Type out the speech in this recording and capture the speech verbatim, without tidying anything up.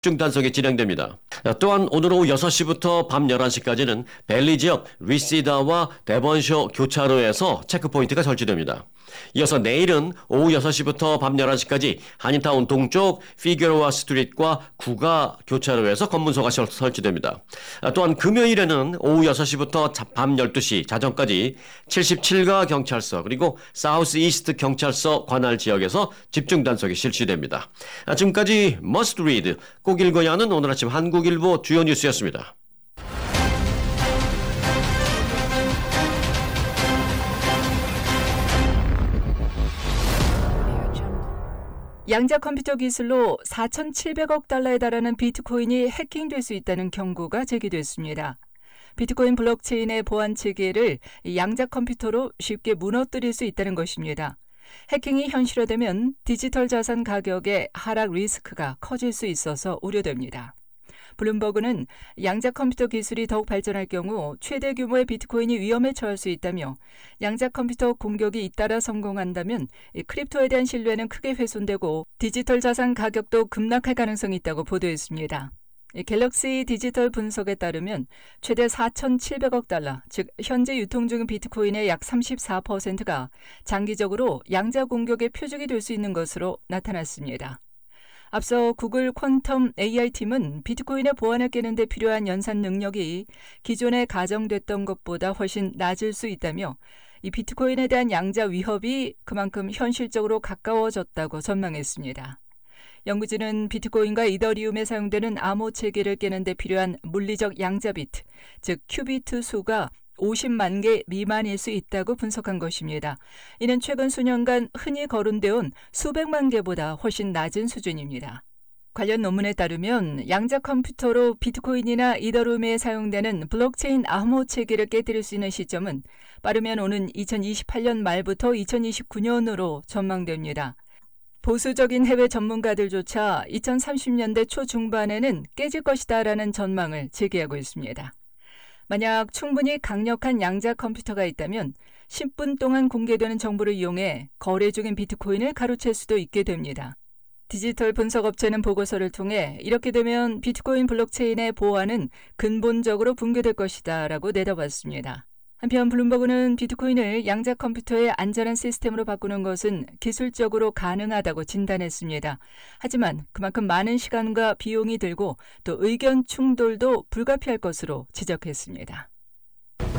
중단속이 진행됩니다. 또한 오늘 오후 여섯 시부터 밤 열한 시까지는 벨리 지역 리시다와 데번셔 교차로에서 체크포인트가 설치됩니다. 이어서 내일은 오후 여섯 시부터 밤 열한 시까지 한인타운 동쪽 피규어와 스트릿과 구가 교차로에서 검문소가 설치됩니다. 또한 금요일에는 오후 여섯 시부터 밤 열두 시 자정까지 칠십칠 가 경찰서 그리고 사우스 이스트 경찰서 관할 지역에서 집중 단속이 실시됩니다. 지금까지 머스트 리드 꼭 읽어야 하는 오늘 아침 한국일보 주요 뉴스였습니다. 양자 컴퓨터 기술로 사천칠백억 달러에 달하는 비트코인이 해킹될 수 있다는 경고가 제기됐습니다. 비트코인 블록체인의 보안 체계를 양자 컴퓨터로 쉽게 무너뜨릴 수 있다는 것입니다. 해킹이 현실화되면 디지털 자산 가격의 하락 리스크가 커질 수 있어서 우려됩니다. 블룸버그는 양자 컴퓨터 기술이 더욱 발전할 경우 최대 규모의 비트코인이 위험에 처할 수 있다며 양자 컴퓨터 공격이 잇따라 성공한다면 크립토에 대한 신뢰는 크게 훼손되고 디지털 자산 가격도 급락할 가능성이 있다고 보도했습니다. 갤럭시 디지털 분석에 따르면 최대 사천칠백억 달러, 즉 현재 유통 중인 비트코인의 약 삼십사 퍼센트가 장기적으로 양자 공격의 표적이 될 수 있는 것으로 나타났습니다. 앞서 구글 퀀텀 에이아이 팀은 비트코인의 보안을 깨는 데 필요한 연산 능력이 기존에 가정됐던 것보다 훨씬 낮을 수 있다며 이 비트코인에 대한 양자 위협이 그만큼 현실적으로 가까워졌다고 전망했습니다. 연구진은 비트코인과 이더리움에 사용되는 암호 체계를 깨는 데 필요한 물리적 양자 비트, 즉 큐비트 수가 오십만 개 미만일 수 있다고 분석한 것입니다. 이는 최근 수년간 흔히 거론되어 온 수백만 개보다 훨씬 낮은 수준입니다. 관련 논문에 따르면 양자 컴퓨터로 비트코인이나 이더리움에 사용되는 블록체인 암호 체계를 깨뜨릴 수 있는 시점은 빠르면 오는 이천이십팔 년 말부터 이천이십구 년으로 전망됩니다. 보수적인 해외 전문가들조차 이천삼십 년대 초중반에는 깨질 것이다라는 전망을 제기하고 있습니다. 만약 충분히 강력한 양자 컴퓨터가 있다면 십 분 동안 공개되는 정보를 이용해 거래 중인 비트코인을 가로챌 수도 있게 됩니다. 디지털 분석업체는 보고서를 통해 이렇게 되면 비트코인 블록체인의 보안은 근본적으로 붕괴될 것이다 라고 내다봤습니다. 한편 블룸버그는 비트코인을 양자 컴퓨터의 안전한 시스템으로 바꾸는 것은 기술적으로 가능하다고 진단했습니다. 하지만 그만큼 많은 시간과 비용이 들고 또 의견 충돌도 불가피할 것으로 지적했습니다.